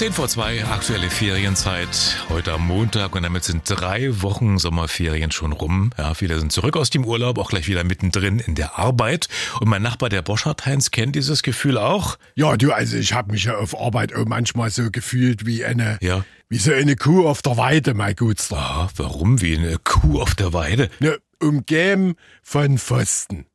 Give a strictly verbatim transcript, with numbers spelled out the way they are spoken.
Zehn vor zwei, aktuelle Ferienzeit, heute am Montag und damit sind drei Wochen Sommerferien schon rum. Ja, viele sind zurück aus dem Urlaub, auch gleich wieder mittendrin in der Arbeit. Und mein Nachbar, der Boschert Heinz, kennt dieses Gefühl auch. Ja, du, also ich habe mich ja auf Arbeit auch manchmal so gefühlt wie eine, Ja. wie so eine Kuh auf der Weide, mein Gutster. Ah, warum wie eine Kuh auf der Weide? Ne, umgeben von Pfosten.